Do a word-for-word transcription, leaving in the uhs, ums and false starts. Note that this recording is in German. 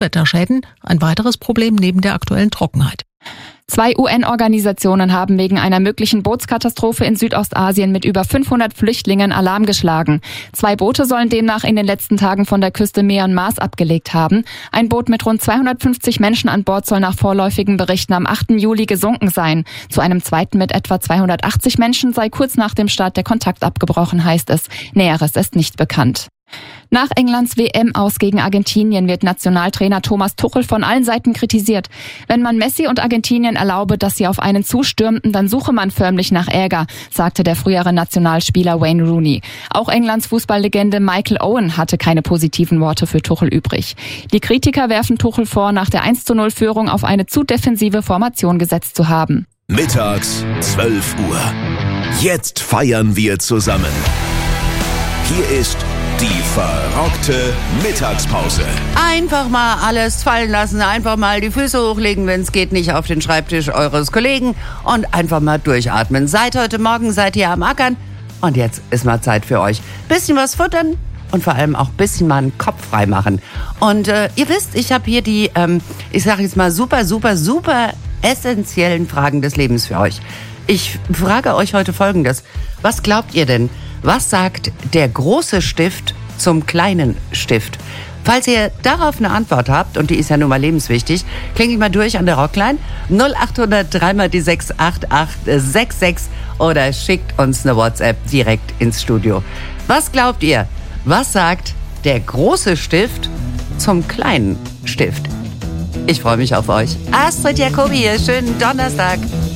Wetterschäden, ein weiteres Problem neben der aktuellen Trockenheit. Zwei U N-Organisationen haben wegen einer möglichen Bootskatastrophe in Südostasien mit über fünfhundert Flüchtlingen Alarm geschlagen. Zwei Boote sollen demnach in den letzten Tagen von der Küste Myanmars abgelegt haben. Ein Boot mit rund zweihundertfünfzig Menschen an Bord soll nach vorläufigen Berichten am achten Juli gesunken sein. Zu einem zweiten mit etwa zweihundertachtzig Menschen sei kurz nach dem Start der Kontakt abgebrochen, heißt es. Näheres ist nicht bekannt. Nach Englands W M-Aus gegen Argentinien wird Nationaltrainer Thomas Tuchel von allen Seiten kritisiert. Wenn man Messi und Argentinien erlaube, dass sie auf einen zustürmten, dann suche man förmlich nach Ärger, sagte der frühere Nationalspieler Wayne Rooney. Auch Englands Fußballlegende Michael Owen hatte keine positiven Worte für Tuchel übrig. Die Kritiker werfen Tuchel vor, nach der eins zu null Führung auf eine zu defensive Formation gesetzt zu haben. Mittags zwölf Uhr. Jetzt feiern wir zusammen. Hier ist die verrockte Mittagspause. Einfach mal alles fallen lassen, einfach mal die Füße hochlegen, wenn es geht, nicht auf den Schreibtisch eures Kollegen und einfach mal durchatmen. Seit heute Morgen seid ihr am Ackern und jetzt ist mal Zeit für euch. Bisschen was futtern und vor allem auch ein bisschen mal einen Kopf frei machen. Und äh, ihr wisst, ich habe hier die, ähm, ich sage jetzt mal super, super, super essentiellen Fragen des Lebens für euch. Ich frage euch heute Folgendes. Was glaubt ihr denn? Was sagt der große Stift zum kleinen Stift? Falls ihr darauf eine Antwort habt, und die ist ja nun mal lebenswichtig, klingelt mal durch an der Rockline null acht hundert drei mal die sechs acht acht sechs sechs oder schickt uns eine WhatsApp direkt ins Studio. Was glaubt ihr? Was sagt der große Stift zum kleinen Stift? Ich freue mich auf euch. Astrid Jacobi hier, schönen Donnerstag.